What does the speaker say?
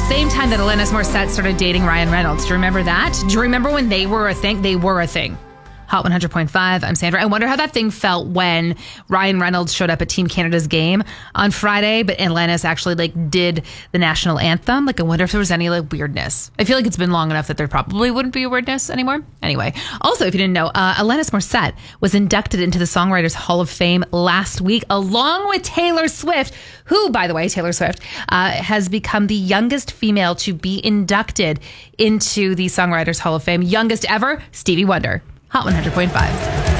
same time that Alanis Morissette started dating Ryan Reynolds. Do you remember that? Do you remember when they were a thing? They were a thing. Hot 100.5. I'm Sandra. I wonder how that thing felt when Ryan Reynolds showed up at Team Canada's game on Friday, but Alanis actually did the national anthem. I wonder if there was any weirdness. I feel like it's been long enough that there probably wouldn't be a weirdness anymore. Anyway, also, if you didn't know, Alanis Morissette was inducted into the Songwriters Hall of Fame last week, along with Taylor Swift, who, by the way, Taylor Swift has become the youngest female to be inducted into the Songwriters Hall of Fame. Youngest ever, Stevie Wonder. Hot 100.5.